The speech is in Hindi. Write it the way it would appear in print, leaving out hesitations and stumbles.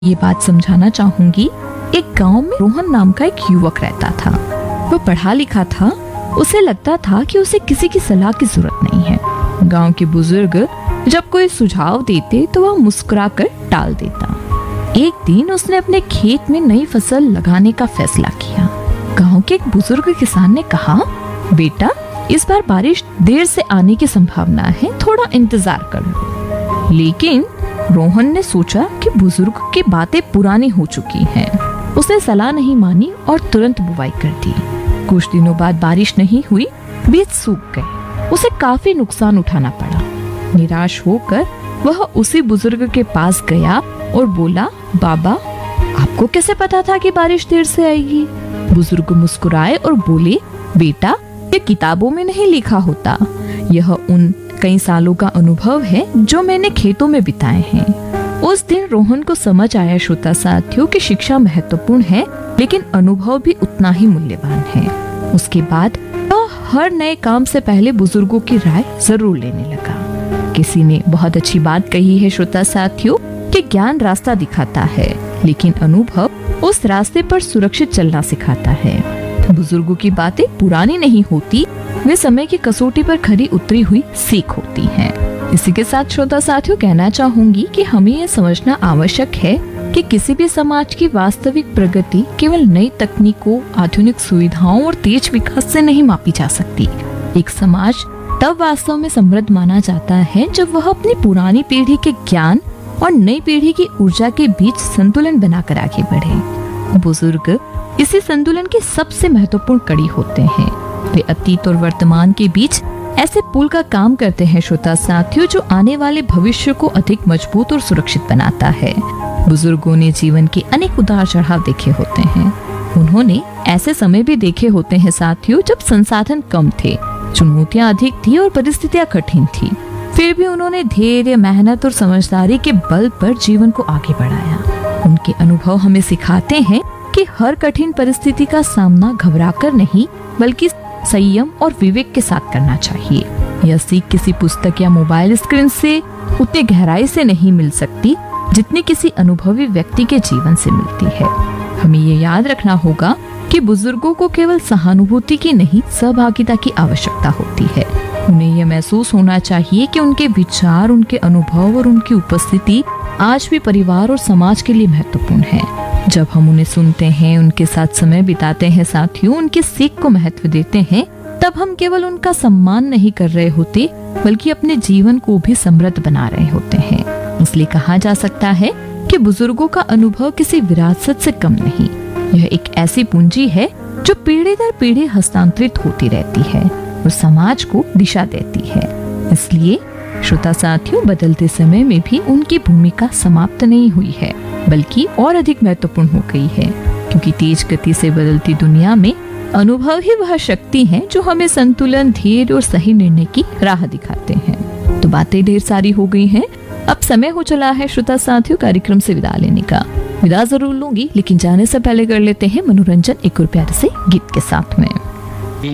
ये बात समझाना चाहूंगी। एक गांव में रोहन नाम का एक युवक रहता था। वो पढ़ा लिखा था। उसे लगता था कि उसे किसी की सलाह की जरूरत नहीं है। गांव के बुजुर्ग जब कोई सुझाव देते तो वह मुस्कुराकर टाल देता। एक दिन उसने अपने खेत में नई फसल लगाने का फैसला किया। गांव के एक बुजुर्ग किसान ने कहा, बेटा, इस बार बारिश देर से आने की संभावना है, थोड़ा इंतजार कर लो। लेकिन रोहन ने सोचा कि बुजुर्ग की बातें पुरानी हो चुकी हैं। उसने सलाह नहीं मानी और तुरंत बुवाई कर दी। कुछ दिनों बाद बारिश नहीं हुई, बीज सूख गए। उसे काफी नुकसान उठाना पड़ा। निराश होकर वह उसी बुजुर्ग के पास गया और बोला, बाबा, आपको कैसे पता था कि बारिश देर से आएगी? बुजुर्ग मुस्कुराए और बोले, बेटा, ये किताबों में नहीं लिखा होता। यह उन कई सालों का अनुभव है जो मैंने खेतों में बिताए हैं। उस दिन रोहन को समझ आया, श्रोता साथियों, कि शिक्षा महत्वपूर्ण है लेकिन अनुभव भी उतना ही मूल्यवान है। उसके बाद वह हर नए काम से पहले बुजुर्गों की राय जरूर लेने लगा। किसी ने बहुत अच्छी बात कही है, श्रोता साथियों, कि ज्ञान रास्ता दिखाता है लेकिन अनुभव उस रास्ते पर सुरक्षित चलना सिखाता है। बुजुर्गों की बातें पुरानी नहीं होती, वे समय की कसौटी पर खरी उतरी हुई सीख होती हैं। इसी के साथ श्रोता साथियों कहना चाहूंगी कि हमें यह समझना आवश्यक है कि किसी भी समाज की वास्तविक प्रगति केवल नई तकनीकों, आधुनिक सुविधाओं और तेज विकास से नहीं मापी जा सकती। एक समाज तब वास्तव में समृद्ध माना जाता है जब वह अपनी पुरानी पीढ़ी के ज्ञान और नई पीढ़ी की ऊर्जा के बीच संतुलन बनाकर आगे बढ़े। बुजुर्ग इसी संतुलन की सबसे महत्वपूर्ण कड़ी होते हैं। वे अतीत और वर्तमान के बीच ऐसे पुल का काम करते हैं, श्रोता साथियों, जो आने वाले भविष्य को अधिक मजबूत और सुरक्षित बनाता है। बुजुर्गों ने जीवन के अनेक उतार चढ़ाव देखे होते हैं। उन्होंने ऐसे समय भी देखे होते हैं साथियों जब संसाधन कम थे, चुनौतियां अधिक थी और परिस्थितियां कठिन थी। फिर भी उन्होंने धैर्य, मेहनत और समझदारी के बल पर जीवन को आगे बढ़ाया। उनके अनुभव हमें सिखाते हैं कि हर कठिन परिस्थिति का सामना घबराकर नहीं बल्कि संयम और विवेक के साथ करना चाहिए। यह सीख किसी पुस्तक या मोबाइल स्क्रीन से उतनी गहराई से नहीं मिल सकती जितनी किसी अनुभवी व्यक्ति के जीवन से मिलती है। हमें ये याद रखना होगा कि बुजुर्गों को केवल सहानुभूति की नहीं, सहभागिता की आवश्यकता होती है। उन्हें यह महसूस होना चाहिए कि उनके विचार, उनके अनुभव और उनकी उपस्थिति आज भी परिवार और समाज के लिए महत्वपूर्ण है। जब हम उन्हें सुनते हैं, उनके साथ समय बिताते हैं साथियों, उनकी सीख को महत्व देते हैं, तब हम केवल उनका सम्मान नहीं कर रहे होते बल्कि अपने जीवन को भी समृद्ध बना रहे होते हैं। इसलिए कहा जा सकता है कि बुजुर्गों का अनुभव किसी विरासत से कम नहीं। यह एक ऐसी पूंजी है जो पीढ़ी दर पीढ़ी हस्तांतरित होती रहती है और समाज को दिशा देती है। इसलिए श्रोता साथियों, बदलते समय में भी उनकी भूमिका समाप्त नहीं हुई है बल्कि और अधिक महत्वपूर्ण हो गई है, क्योंकि तेज गति से बदलती दुनिया में अनुभव ही वह शक्ति है जो हमें संतुलन, धैर्य और सही निर्णय की राह दिखाते हैं। तो बातें ढेर सारी हो गई हैं, अब समय हो चला है श्रोता साथियों कार्यक्रम से विदा लेने का। विदा जरूर लूंगी, लेकिन जाने से पहले कर लेते हैं मनोरंजन एक और प्यारे से गीत के साथ में।